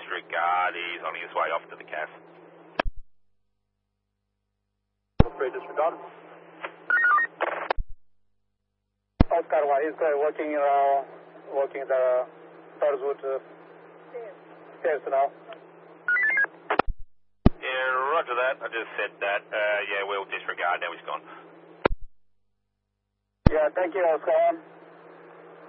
disregard. He's on his way off to the CAF. Disregard. Oscar 1 is working the Burswood stairs now. Yeah, roger that. I just said that. Yeah, we'll disregard. Now he's gone. Yeah, thank you, Oscar 1.